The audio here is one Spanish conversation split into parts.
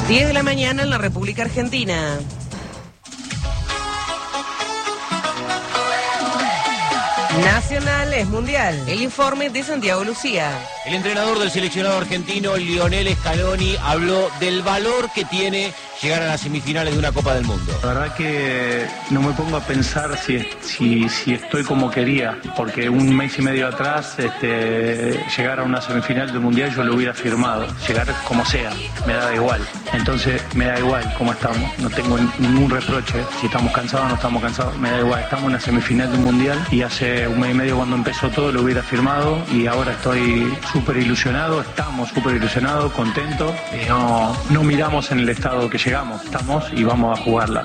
10 de la mañana en la República Argentina. Nacional es mundial. El informe de Santiago Lucía. El entrenador del seleccionado argentino, Lionel Scaloni, habló del valor que tiene llegar a las semifinales de una Copa del Mundo. La verdad que no me pongo a pensar si estoy como quería, porque un mes y medio atrás llegar a una semifinal del Mundial yo lo hubiera firmado, llegar como sea, me da igual. Entonces me da igual cómo estamos, no tengo ningún reproche, si estamos cansados o no estamos cansados, me da igual, estamos en una semifinal del Mundial y hace un mes y medio cuando empezó todo lo hubiera firmado y ahora estoy súper ilusionado, estamos súper ilusionados, contentos y no miramos en el estado que llegamos, estamos y vamos a jugarla.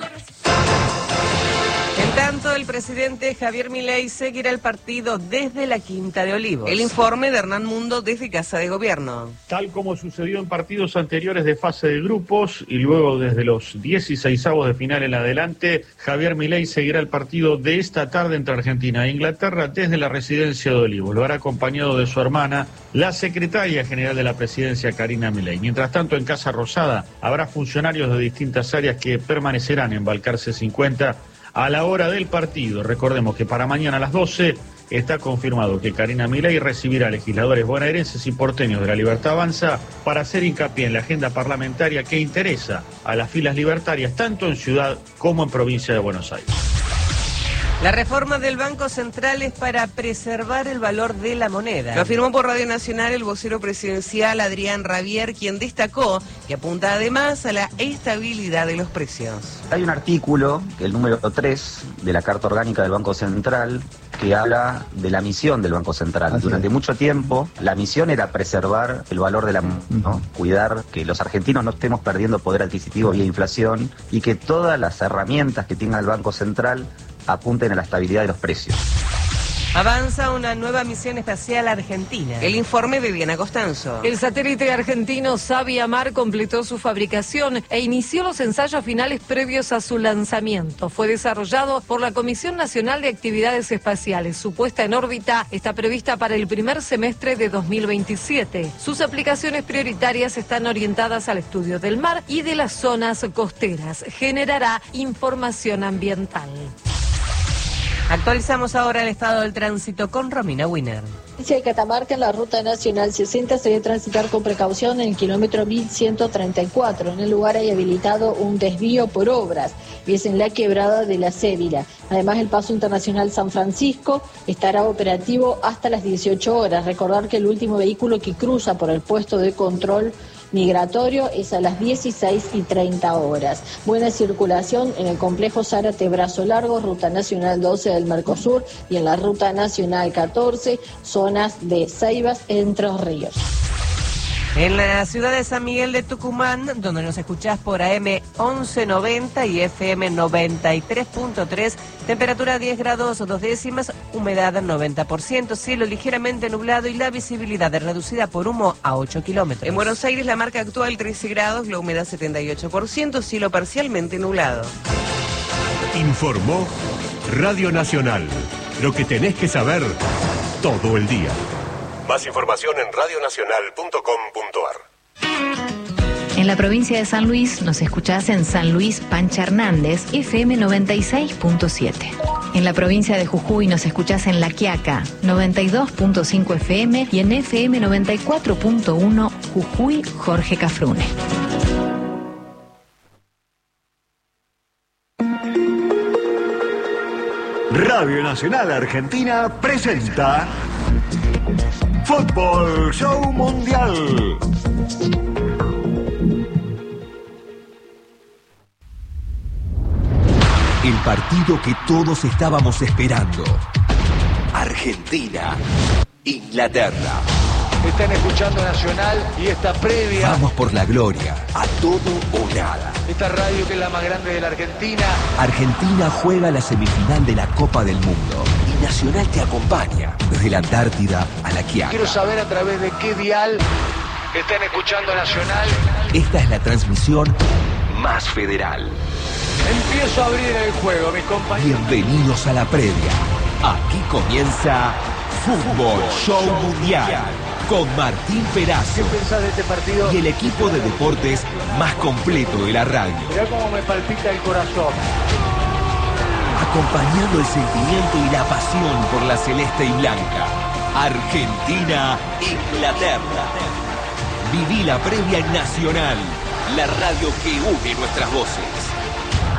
En tanto, el presidente Javier Milei seguirá el partido desde la Quinta de Olivos. El informe de Hernán Mundo desde Casa de Gobierno. Tal como sucedió en partidos anteriores de fase de grupos y luego desde los 16avos de final en adelante, Javier Milei seguirá el partido de esta tarde entre Argentina e Inglaterra desde la residencia de Olivos. Lo hará acompañado de su hermana, la secretaria general de la presidencia, Karina Milei. Mientras tanto, en Casa Rosada habrá funcionarios de distintas áreas que permanecerán en Balcarce 50 a la hora del partido. Recordemos que para mañana a las 12 está confirmado que Karina Milei recibirá a legisladores bonaerenses y porteños de la Libertad Avanza para hacer hincapié en la agenda parlamentaria que interesa a las filas libertarias tanto en ciudad como en provincia de Buenos Aires. La reforma del Banco Central es para preservar el valor de la moneda. Lo afirmó por Radio Nacional el vocero presidencial Adrián Rabier, quien destacó que apunta además a la estabilidad de los precios. Hay un artículo, el número 3 de la Carta Orgánica del Banco Central, que habla de la misión del Banco Central. Durante mucho tiempo, la misión era preservar el valor de la moneda, ¿no? Cuidar que los argentinos no estemos perdiendo poder adquisitivo vía inflación y que todas las herramientas que tenga el Banco Central apunten a la estabilidad de los precios. Avanza una nueva misión espacial argentina. El informe de Diana Costanzo. El satélite argentino Sabiamar completó su fabricación e inició los ensayos finales previos a su lanzamiento. Fue desarrollado por la Comisión Nacional de Actividades Espaciales. Su puesta en órbita está prevista para el primer semestre de 2027. Sus aplicaciones prioritarias están orientadas al estudio del mar y de las zonas costeras. Generará información ambiental. Actualizamos ahora el estado del tránsito con Romina Wiener. De Catamarca, en la ruta nacional 60 se debe transitar con precaución en el kilómetro 1134. En el lugar hay habilitado un desvío por obras y es en la quebrada de la Cédila. Además, el paso internacional San Francisco estará operativo hasta las 18 horas. Recordar que el último vehículo que cruza por el puesto de control migratorio es a las 16:30. Buena circulación en el complejo Zárate Brazo Largo, ruta nacional 12 del Mercosur y en la ruta nacional 14, zonas de Ceibas, Entre Ríos. En la ciudad de San Miguel de Tucumán, donde nos escuchás por AM 1190 y FM 93.3, temperatura 10 grados 2 décimas, humedad 90%, cielo ligeramente nublado y la visibilidad reducida por humo a 8 kilómetros. En Buenos Aires la marca actual 13 grados, la humedad 78%, cielo parcialmente nublado. Informó Radio Nacional, lo que tenés que saber todo el día. Más información en radionacional.com.ar. En la provincia de San Luis nos escuchás en San Luis Pancha Hernández, FM 96.7. En la provincia de Jujuy nos escuchás en La Quiaca, 92.5 FM y en FM 94.1 Jujuy, Jorge Cafrune. Radio Nacional Argentina presenta Fútbol Show Mundial. El partido que todos estábamos esperando. Argentina, Inglaterra. Están escuchando Nacional y esta previa. Vamos por la gloria, a todo o nada. Esta radio que es la más grande de la Argentina. Argentina juega la semifinal de la Copa del Mundo y Nacional te acompaña desde la Antártida a La Quiaca. Quiero saber a través de qué dial están escuchando Nacional. Esta es la transmisión más federal. Empiezo a abrir el juego, mis compañeros. Bienvenidos a la previa. Aquí comienza Fútbol Show Mundial con Martín Perazo. ¿Qué pensás de este partido? Y el equipo de deportes más completo de la radio. Mirá cómo me palpita el corazón. Acompañando el sentimiento y la pasión por la celeste y blanca. Argentina, Inglaterra. Viví la previa en Nacional, la radio que une nuestras voces.